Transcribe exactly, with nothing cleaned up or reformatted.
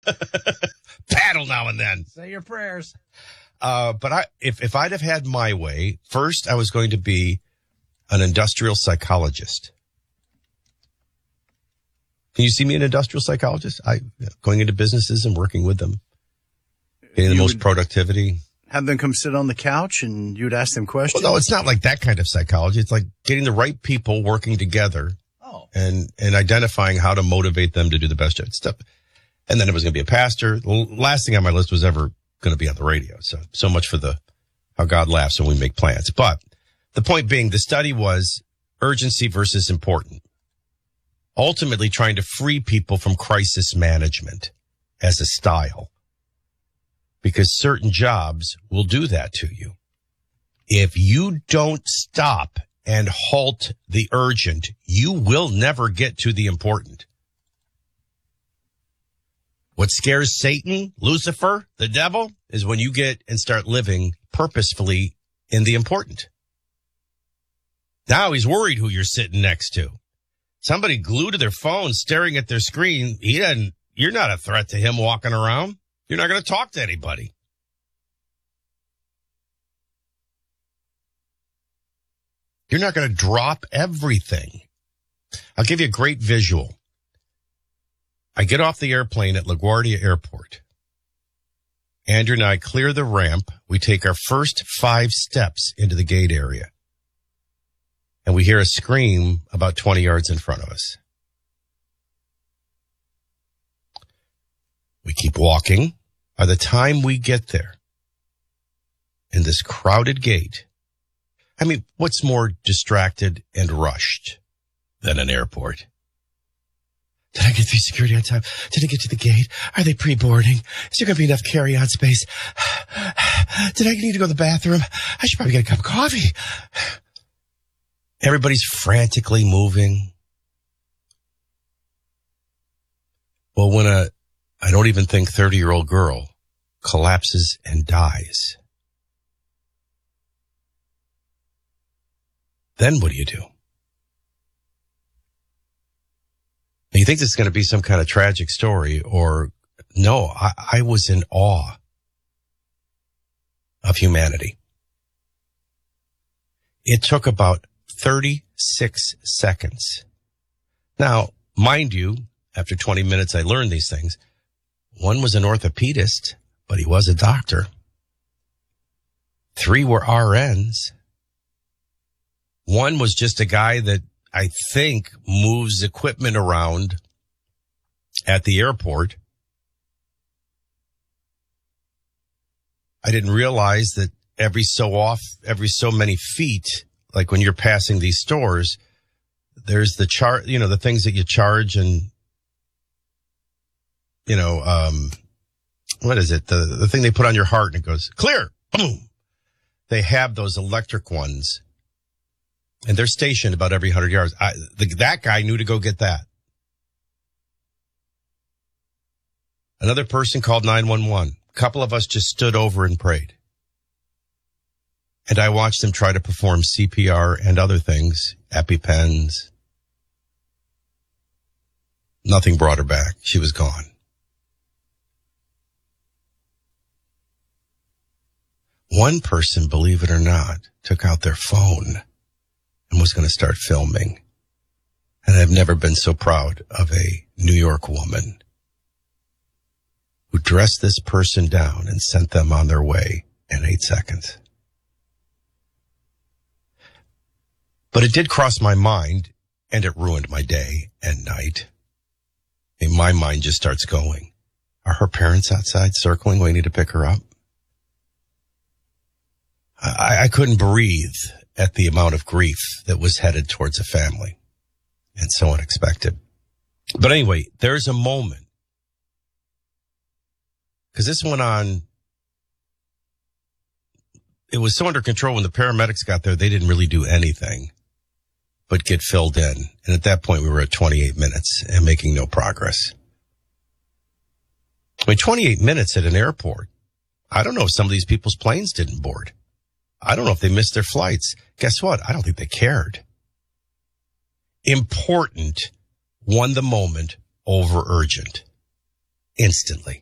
Paddle now and then. Say your prayers. Uh, but I, if, if I'd have had my way, first I was going to be an industrial psychologist. Can you see me an industrial psychologist? I going into businesses and working with them, getting the you most productivity. Have them come sit on the couch and you'd ask them questions? Well, no, it's not like that kind of psychology. It's like getting the right people working together oh. and, and identifying how to motivate them to do the best job stuff. And then it was going to be a pastor. The last thing on my list was ever going to be on the radio. So, so much for the, how God laughs when we make plans. But the point being, the study was urgency versus important. Ultimately trying to free people from crisis management as a style. Because certain jobs will do that to you. If you don't stop and halt the urgent, you will never get to the important. What scares Satan, Lucifer, the devil, is when you get and start living purposefully in the important. Now he's worried who you're sitting next to. Somebody glued to their phone staring at their screen, he doesn't, you're not a threat to him walking around. You're not going to talk to anybody. You're not going to drop everything. I'll give you a great visual. I get off the airplane at LaGuardia Airport. Andrew and I clear the ramp. We take our first five steps into the gate area. And we hear a scream about twenty yards in front of us. We keep walking. By the time we get there, in this crowded gate, I mean, what's more distracted and rushed than an airport? Did I get through security on time? Did I get to the gate? Are they pre-boarding? Is there going to be enough carry-on space? Did I need to go to the bathroom? I should probably get a cup of coffee. Everybody's frantically moving. Well, when a, I don't even think thirty-year-old girl collapses and dies, then what do you do? You think this is going to be some kind of tragic story, or no, I, I was in awe of humanity. It took about thirty-six seconds. Now, mind you, after twenty minutes, I learned these things. One was an orthopedist, but he was a doctor. Three were R Ns. One was just a guy that I think moves equipment around at the airport. I didn't realize that every so off, every so many feet, like when you're passing these stores, there's the char, you know, the things that you charge and, you know, um, what is it? The, the thing they put on your heart and it goes clear. Boom. They have those electric ones. And they're stationed about every hundred yards. I, the, that guy knew to go get that. Another person called nine one one. A couple of us just stood over and prayed. And I watched them try to perform C P R and other things, EpiPens. Nothing brought her back. She was gone. One person, believe it or not, took out their phone and was going to start filming. And I've never been so proud of a New York woman who dressed this person down and sent them on their way in eight seconds. But it did cross my mind, and it ruined my day and night. And my mind just starts going. Are her parents outside circling, waiting to pick her up? I, I couldn't breathe at the amount of grief that was headed towards a family, and so unexpected. But anyway, there's a moment, because this went on, it was so under control when the paramedics got there, they didn't really do anything but get filled in. And at that point, we were at twenty-eight minutes and making no progress. I mean, twenty-eight minutes at an airport. I don't know if some of these people's planes didn't board. I don't know if they missed their flights. Guess what? I don't think they cared. Important won the moment over urgent instantly.